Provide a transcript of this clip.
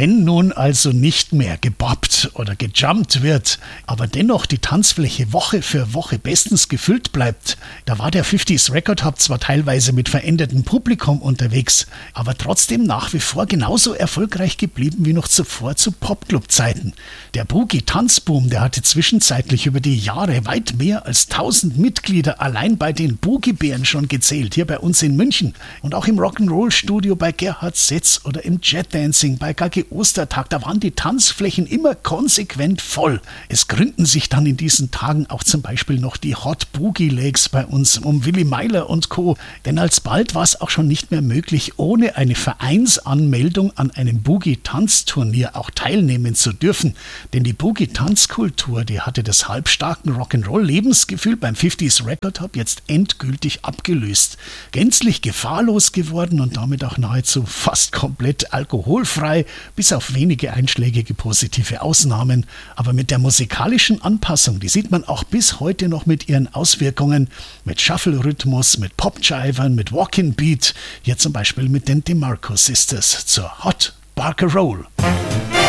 Wenn nun also nicht mehr gebobbt oder gejumpt wird, aber dennoch die Tanzfläche Woche für Woche bestens gefüllt bleibt, da war der 50s Record Hub zwar teilweise mit verändertem Publikum unterwegs, aber trotzdem nach wie vor genauso erfolgreich geblieben wie noch zuvor zu Popclub-Zeiten. Der Boogie-Tanzboom, der hatte zwischenzeitlich über die Jahre weit mehr als 1000 Mitglieder allein bei den Boogie-Bären schon gezählt, hier bei uns in München und auch im Rock'n'Roll-Studio bei Gerhard Setz oder im Jet-Dancing bei Gagge Ostertag, da waren die Tanzflächen immer konsequent voll. Es gründen sich dann in diesen Tagen auch zum Beispiel noch die Hot Boogie Legs bei uns um Willi Meiler und Co. Denn alsbald war es auch schon nicht mehr möglich, ohne eine Vereinsanmeldung an einem Boogie-Tanzturnier auch teilnehmen zu dürfen. Denn die Boogie-Tanzkultur, die hatte das halbstarken Rock'n'Roll-Lebensgefühl beim 50s Record Hub jetzt endgültig abgelöst. Gänzlich gefahrlos geworden und damit auch nahezu fast komplett alkoholfrei, bis auf wenige einschlägige positive Ausnahmen. Aber mit der musikalischen Anpassung, die sieht man auch bis heute noch mit ihren Auswirkungen, mit Shuffle-Rhythmus, mit Pop-Jivern, mit Walk-in-Beat, hier zum Beispiel mit den DeMarco Sisters zur Hot Barker Roll.